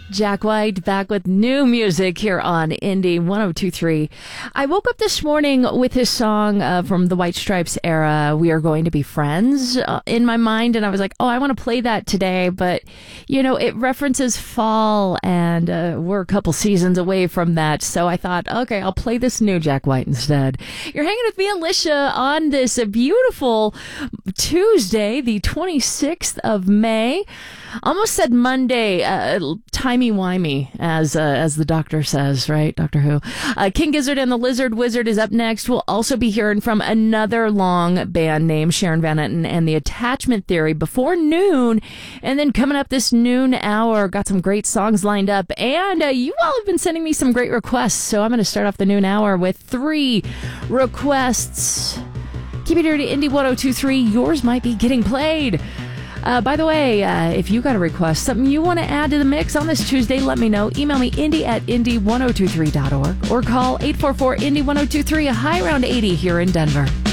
Jack White back with new music here on Indie 102.3. I woke up this morning with his song from the White Stripes era, We Are Going to Be Friends, in my mind. And I was like, oh, I want to play that today. But, you know, it references fall and we're a couple seasons away from that. So I thought, okay, I'll play this new Jack White instead. You're hanging with me, Alicia, on this beautiful Tuesday, the 26th of May. Almost said Monday, timey-wimey, as the doctor says, right? Doctor Who. King Gizzard and the Lizard Wizard is up next. We'll also be hearing from another long band name, Sharon Van Etten and the Attachment Theory, before noon. And then coming up this noon hour, got some great songs lined up. And you all have been sending me some great requests, so I'm going to start off the noon hour with 3 requests. Keep it here to Indie 102.3. Yours might be getting played. By the way, if you got a request, something you want to add to the mix on this Tuesday, let me know. Email me, indie@indie1023.org, or call 844-INDIE-1023, a high round 80 here in Denver.